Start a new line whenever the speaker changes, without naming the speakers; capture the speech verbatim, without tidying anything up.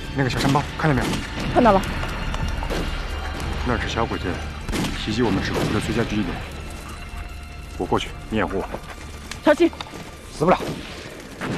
那个小山包看见没有？
看到了。
那是小鬼子袭击我们石口湖的最佳狙击点。我过去，你掩护我。
小心，
死不了。